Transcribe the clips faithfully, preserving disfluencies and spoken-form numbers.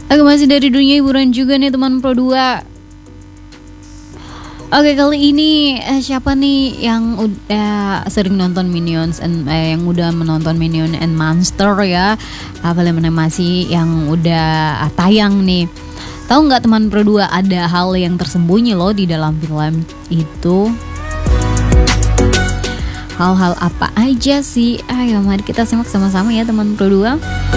Aku masih dari dunia hiburan juga nih teman Pro dua. Oke, kali ini eh, siapa nih yang udah sering nonton Minions and eh, yang udah menonton Minion and Monster ya, ah, film animasi yang udah ah, tayang nih. Tahu nggak teman Pro dua, ada hal yang tersembunyi loh di dalam film itu. Hal-hal apa aja sih? Ayo mari kita simak sama-sama ya teman Pro dua.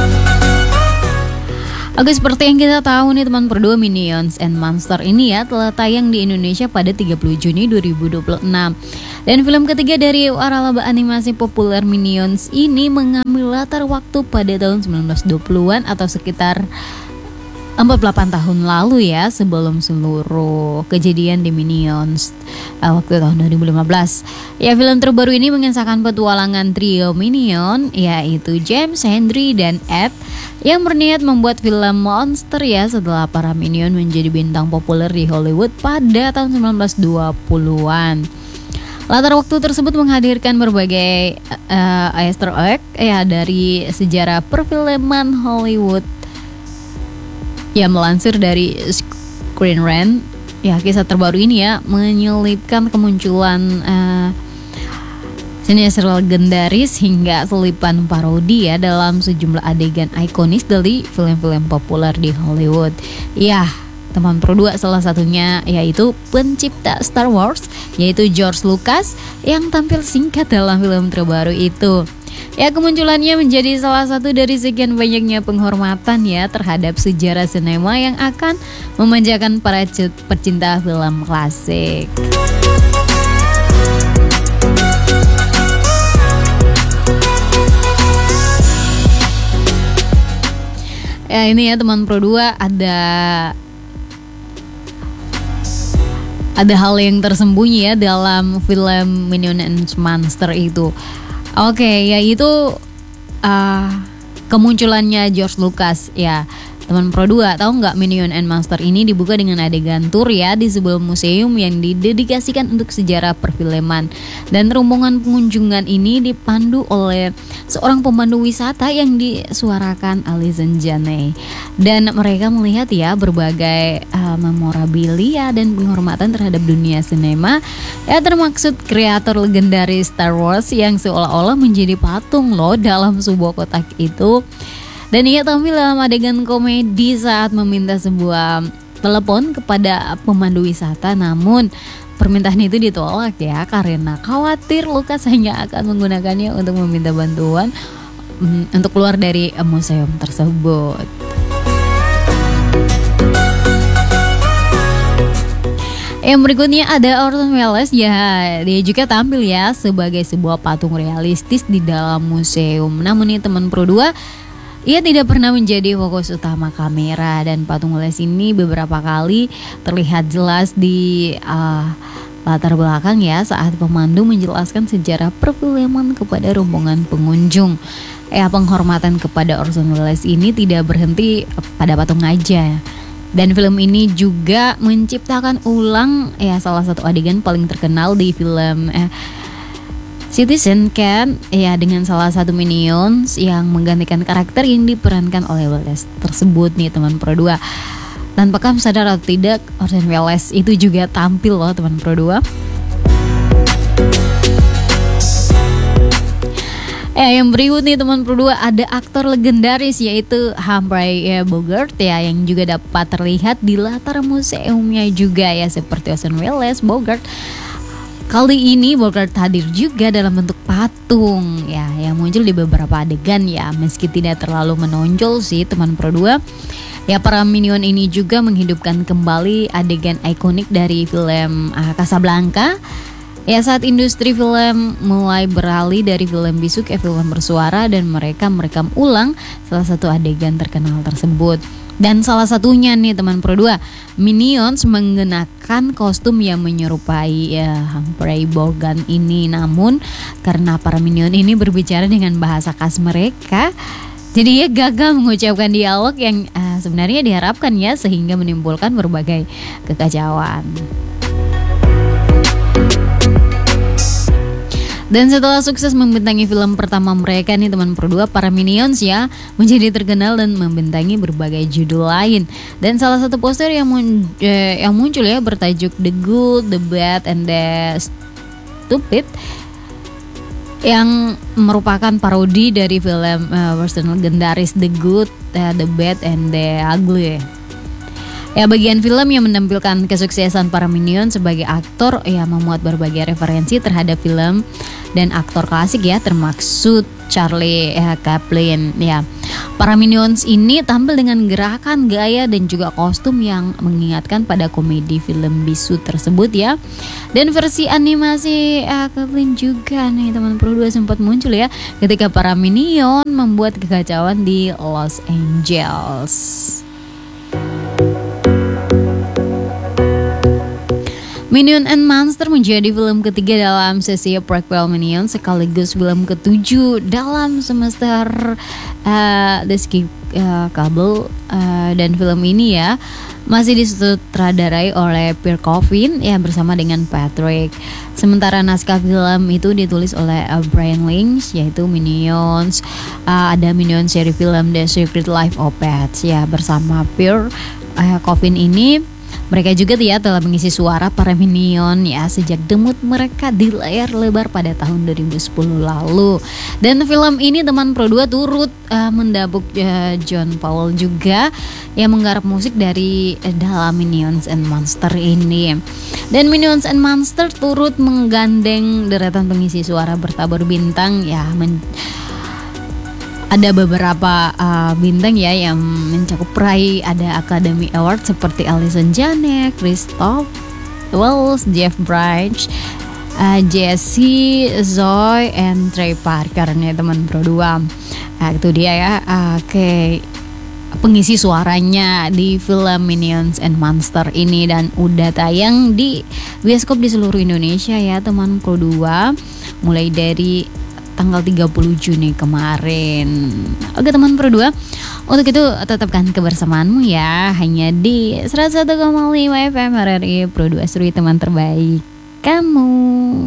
Oke, seperti yang kita tahu nih teman Pro dua, Minions and Monster ini ya telah tayang di Indonesia pada tiga puluh Juni dua ribu dua puluh enam. Dan film ketiga dari waralaba animasi populer Minions ini mengambil latar waktu pada tahun sembilan belas dua puluhan atau sekitar empat puluh delapan tahun lalu ya, sebelum seluruh kejadian di Minions uh, waktu tahun dua ribu lima belas. Ya, film terbaru ini mengisahkan petualangan trio Minion yaitu James, Henry, dan Ed yang berniat membuat film monster ya setelah para Minion menjadi bintang populer di Hollywood pada tahun sembilan belas dua puluhan. Latar waktu tersebut menghadirkan berbagai uh, Easter egg ya dari sejarah perfilman Hollywood. Ya, melansir dari Screen Rant, ya kisah terbaru ini ya menyelipkan kemunculan uh, sinias legendaris hingga selipan parodi ya dalam sejumlah adegan ikonis dari film-film populer di Hollywood. Ya, teman Pro dua, salah satunya yaitu pencipta Star Wars yaitu George Lucas yang tampil singkat dalam film terbaru itu. Ya, kemunculannya menjadi salah satu dari sekian banyaknya penghormatan ya terhadap sejarah sinema yang akan memanjakan para pecinta film klasik. Ya, ini ya teman Pro dua, ada ada hal yang tersembunyi ya dalam film Minion and Monster itu. Oke, okay, yaitu uh, kemunculannya George Lucas ya. Teman Pro dua, tahu nggak Minion and Monster ini dibuka dengan adegan tour ya di sebuah museum yang didedikasikan untuk sejarah perfilman. Dan rombongan pengunjungan ini dipandu oleh seorang pemandu wisata yang disuarakan Alison Janney. Dan mereka melihat ya berbagai uh, memorabilia dan penghormatan terhadap dunia sinema ya, termaksud kreator legendaris Star Wars yang seolah-olah menjadi patung loh dalam sebuah kotak itu. Dan ia tampil dalam adegan komedi saat meminta sebuah telepon kepada pemandu wisata, namun permintaan itu ditolak ya karena khawatir Lucas hanya akan menggunakannya untuk meminta bantuan um, untuk keluar dari um, museum tersebut. Yang berikutnya ada Orson Welles ya, dia juga tampil ya sebagai sebuah patung realistis di dalam museum. Namun nih teman Pro dua, ia tidak pernah menjadi fokus utama kamera dan patung Welles ini beberapa kali terlihat jelas di uh, latar belakang ya saat pemandu menjelaskan sejarah perfilman kepada rombongan pengunjung. Ya, penghormatan kepada Orson Welles ini tidak berhenti pada patung aja. Dan film ini juga menciptakan ulang ya salah satu adegan paling terkenal di film eh, Citizen Kane ya, dengan salah satu Minions yang menggantikan karakter yang diperankan oleh Welles tersebut nih teman Pro dua. Tanpa kamu sadar atau tidak, Orson Welles itu juga tampil loh teman Pro dua. Eh, yang berikut nih teman Pro dua, ada aktor legendaris yaitu Humphrey ya, Bogart ya, yang juga dapat terlihat di latar museumnya juga ya seperti Orson Welles. Bogart kali ini Bogart hadir juga dalam bentuk patung ya yang muncul di beberapa adegan ya, meski tidak terlalu menonjol sih teman Pro dua. Ya, para Minion ini juga menghidupkan kembali adegan ikonik dari film uh, Casablanca. Ya, saat industri film mulai beralih dari film bisu ke film bersuara dan mereka merekam ulang salah satu adegan terkenal tersebut. Dan salah satunya nih teman Pro dua, Minions mengenakan kostum yang menyerupai ya, Humphrey Bogart ini. Namun karena para Minion ini berbicara dengan bahasa khas mereka, jadi ia gagal mengucapkan dialog yang uh, sebenarnya diharapkan ya, sehingga menimbulkan berbagai kekacauan. Dan setelah sukses membintangi film pertama mereka nih teman Pro dua, para Minions ya menjadi terkenal dan membintangi berbagai judul lain. Dan salah satu poster yang, mun- eh, yang muncul ya bertajuk The Good, The Bad, and The Stupid, yang merupakan parodi dari film uh, western legendaris The Good, uh, The Bad, and The Ugly. Ya, bagian film yang menampilkan kesuksesan para Minions sebagai aktor ya memuat berbagai referensi terhadap film dan aktor klasik ya, termaksud Charlie ya, Chaplin ya. Para Minions ini tampil dengan gerakan, gaya, dan juga kostum yang mengingatkan pada komedi film bisu tersebut ya. Dan versi animasi eh, Chaplin juga nih teman Pro dua sempat muncul ya ketika para Minion membuat kekacauan di Los Angeles. Minion and Monster menjadi film ketiga dalam sesi prequel Minion sekaligus film ketujuh dalam semester uh, Despicable uh, dan film ini ya masih disutradarai oleh Pierre Coffin ya bersama dengan Patrick. Sementara naskah film itu ditulis oleh uh, Brian Lynch yaitu Minions. Uh, ada Minions seri film The Secret Life of Pets ya bersama Pierre uh, Coffin ini. Mereka juga ya telah mengisi suara para Minion ya sejak debut mereka di layar lebar pada tahun dua ribu sepuluh lalu. Dan film ini teman Pro dua turut uh, mendapuk uh, John Powell juga yang menggarap musik dari uh, dalam Minions and Monster ini. Dan Minions and Monster turut menggandeng deretan pengisi suara bertabur bintang ya men- ada beberapa uh, bintang ya yang mencakup peraih ada Academy Award seperti Alison Janek, Christoph Waltz, Jeff Bridges, uh, Jesse, Zoe, and Trey Parker nih teman Pro dua. Nah, itu dia ya. Uh, Oke. Okay. Pengisi suaranya di film Minions and Monster ini dan udah tayang di bioskop di seluruh Indonesia ya teman Pro dua mulai dari tanggal tiga puluh Juni kemarin. Oke teman Pro dua, untuk itu tetapkan kebersamaanmu ya hanya di seratus satu koma lima F M R R I Pro dua Suri, teman terbaik kamu.